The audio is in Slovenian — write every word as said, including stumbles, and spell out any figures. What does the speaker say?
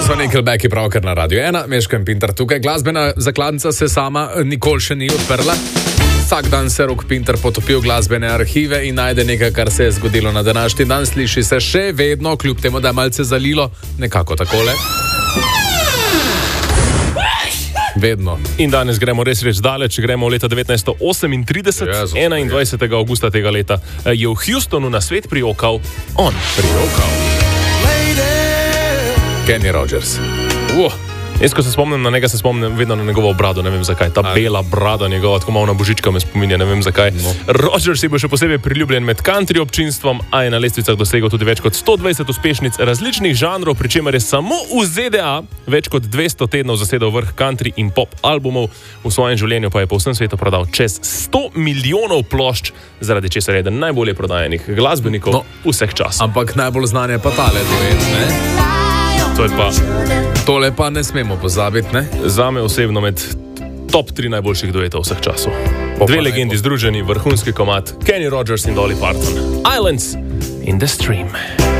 so Nickelbacki pravkar na Radio ena, Meško in Pintar tukaj. Glasbena zakladnica se sama nikoli še ni odprla. Vsak dan se Rok Pintar potopi v glasbene arhive in najde nekaj, kar se je zgodilo na današnji dan. Sliši se še vedno, kljub temu, da je malce zalilo, nekako takole. Vedno. In danes gremo res reč daleč, gremo v leta devetnajststo osemintrideset, Jezus, enaindvajsetega avgusta tega leta je v Houstonu na svet prijokal on. Prijokal. Kenny Rogers. Uh. Jaz, ko se spomnim na njega, se spomnim vedno na njegovo brado, ne vem zakaj. Ta Aj. bela brada njegova, tako malo na božička me spominja, ne vem zakaj. No. Rogers je bil še posebej priljubljen med country občinstvom, a je na lestvicah dosegel tudi več kot sto dvajset uspešnic različnih žanrov, pri čemer je samo v Z D A več kot dvesto tednov zasedal vrh country in pop albumov. V svojem življenju pa je po vsem svetu prodal čez sto milijonov plošč, zaradi česar je eden najbolje prodajenih glasbenikov no. vseh časov. Ampak najbolj znan je pa tale duet, ne? To je pa... Tole pa ne smemo pozabiti, ne? Zame osebno med top tri najboljših duetov vseh časov. Pa Dve pa legendi združeni, vrhunski komad, Kenny Rogers in Dolly Parton. Islands in the Stream.